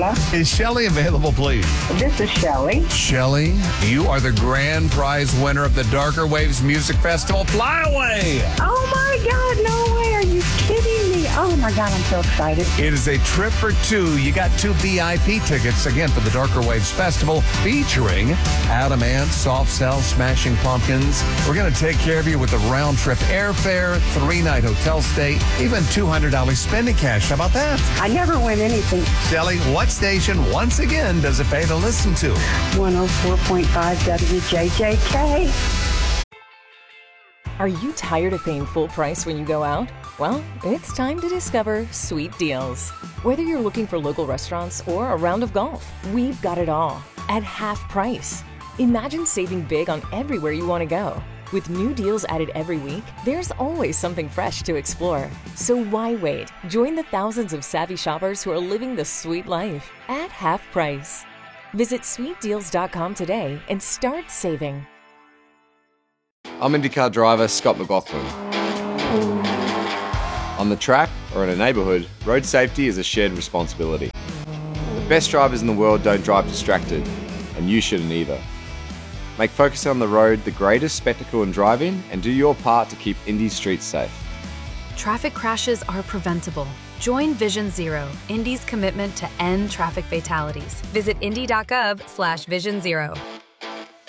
Hola. Is Shelley available, please? This is Shelley. Shelley, you are the grand prize winner of the Darker Waves Music Festival. Fly away! Oh my God, no way. Are you kidding me? Oh my God, I'm so excited. It is a trip for two. You got 2 VIP tickets, again, for the Darker Waves Festival, featuring Adam Ant, Soft Cell, Smashing Pumpkins. We're going to take care of you with a round-trip airfare, 3-night hotel stay, even $200 spending cash. How about that? I never win anything. Shelley, what station, once again, does it pay to listen to? 104.5 WJJK. Are you tired of paying full price when you go out? Well, it's time to discover Sweet Deals. Whether you're looking for local restaurants or a round of golf, we've got it all at half price. Imagine saving big on everywhere you want to go. With new deals added every week, there's always something fresh to explore. So why wait? Join the thousands of savvy shoppers who are living the sweet life at half price. Visit sweetdeals.com today and start saving. I'm IndyCar driver Scott McLaughlin. On the track or in a neighbourhood, road safety is a shared responsibility. The best drivers in the world don't drive distracted, and you shouldn't either. Make focusing on the road the greatest spectacle in driving and do your part to keep Indy's streets safe. Traffic crashes are preventable. Join Vision Zero, Indy's commitment to end traffic fatalities. Visit indy.gov/Vision Zero.